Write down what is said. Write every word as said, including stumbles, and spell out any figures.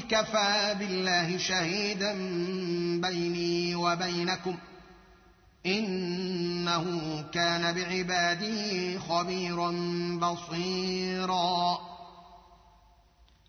كفى بالله شهيدا بيني وبينكم إنه كان بعباده خبيرا بصيرا